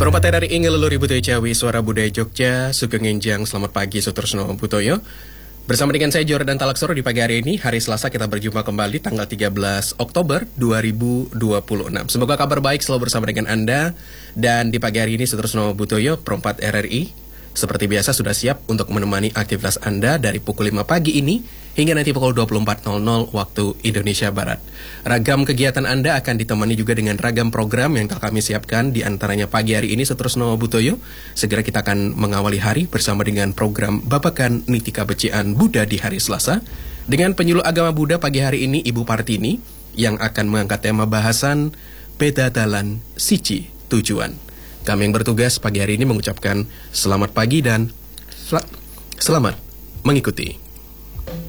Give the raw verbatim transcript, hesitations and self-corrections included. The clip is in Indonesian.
Perempat dari Ingeluluri Butoyo Jawi, Suara Budaya Jogja, Sugeng Enjang, selamat pagi Sutresno Butoyo. Bersama dengan saya Jordan Talaksoro di pagi hari ini, hari Selasa kita berjumpa kembali tanggal tiga belas Oktober dua ribu dua puluh enam. Semoga kabar baik selalu bersama dengan Anda. Dan di pagi hari ini Sutresno Butoyo, Perempat R R I, seperti biasa sudah siap untuk menemani aktivitas Anda dari pukul lima pagi ini hingga nanti pukul dua puluh empat nol nol waktu Indonesia Barat. Ragam kegiatan Anda akan ditemani juga dengan ragam program yang telah kami siapkan, di antaranya pagi hari ini Sutresno Butoyo. Segera kita akan mengawali hari bersama dengan program Babakan Nitika Becian Buddha di hari Selasa dengan penyuluh agama Buddha pagi hari ini Ibu Partini yang akan mengangkat tema bahasan Beda Dalan Siji Tujuan. Kami yang bertugas pagi hari ini mengucapkan selamat pagi dan sel- selamat mengikuti.